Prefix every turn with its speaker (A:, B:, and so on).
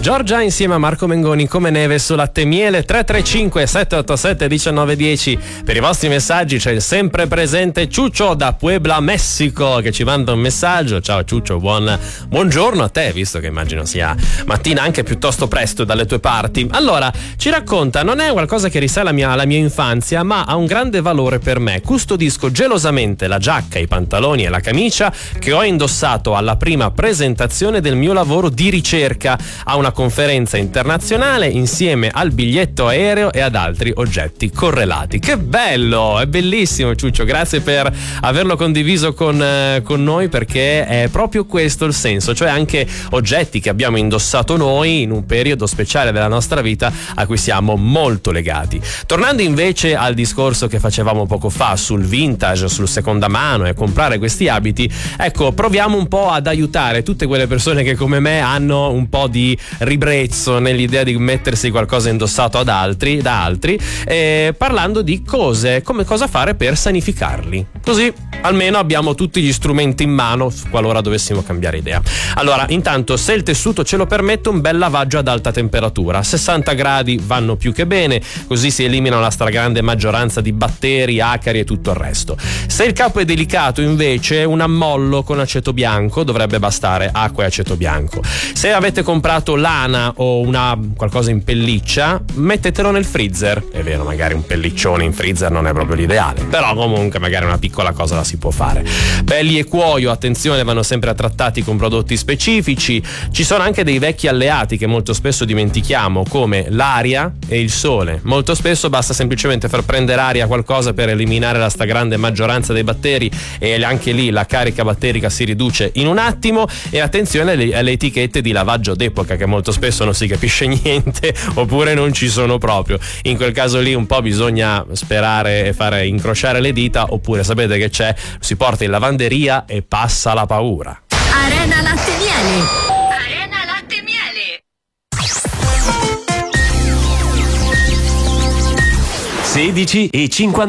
A: Giorgia insieme a Marco Mengoni come neve su Latte e Miele. 335 787 1910 per i vostri messaggi. C'è il sempre presente Ciuccio da Puebla, Messico, che ci manda un messaggio. Ciao Ciuccio, buongiorno a te, visto che immagino sia mattina anche piuttosto presto dalle tue parti. Allora, ci racconta: non è qualcosa che risale alla mia infanzia, ma ha un grande valore per me. Custodisco gelosamente la giacca, i pantaloni e la camicia che ho indossato alla prima presentazione del mio lavoro di ricerca a una conferenza internazionale, insieme al biglietto aereo e ad altri oggetti correlati. Che bello, è bellissimo Ciuccio, grazie per averlo condiviso con noi, perché è proprio questo il senso, cioè anche oggetti che abbiamo indossato noi in un periodo speciale della nostra vita a cui siamo molto legati. Tornando invece al discorso che facevamo poco fa sul vintage, sul seconda mano e comprare questi abiti, ecco, proviamo un po' ad aiutare tutte quelle persone che come me hanno un po' di ribrezzo nell'idea di mettersi qualcosa indossato da altri, parlando di cosa fare per sanificarli, così almeno abbiamo tutti gli strumenti in mano qualora dovessimo cambiare idea. Allora, intanto, se il tessuto ce lo permette, un bel lavaggio ad alta temperatura, 60 gradi vanno più che bene, così si eliminano la stragrande maggioranza di batteri, acari e tutto il resto. Se il capo è delicato, invece, un ammollo con aceto bianco dovrebbe bastare, acqua e aceto bianco. Se avete comprato lana o qualcosa in pelliccia, mettetelo nel freezer. È vero, magari un pelliccione in freezer non è proprio l'ideale, però comunque magari una piccola cosa la si può fare. Pelli e cuoio, attenzione, vanno sempre trattati con prodotti specifici. Ci sono anche dei vecchi alleati che molto spesso dimentichiamo, come l'aria e il sole. Molto spesso basta semplicemente far prendere aria a qualcosa per eliminare la stragrande maggioranza dei batteri, e anche lì la carica batterica si riduce in un attimo. E attenzione alle etichette di lavaggio d'epoca, che molto spesso non si capisce niente oppure non ci sono proprio. In quel caso lì un po' bisogna sperare e fare incrociare le dita, oppure sapete che c'è, si porta in lavanderia e passa la paura.
B: Arena Latte e Miele.
C: Arena Latte e Miele.
D: 16:50